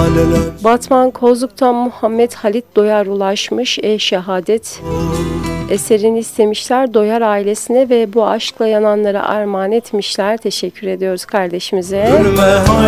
Batman Kozluk'tan Muhammed Halit Doyar ulaşmış. Şehadet eserini istemişler. Doyar ailesine ve bu aşkla yananlara armağan etmişler. Teşekkür ediyoruz kardeşimize.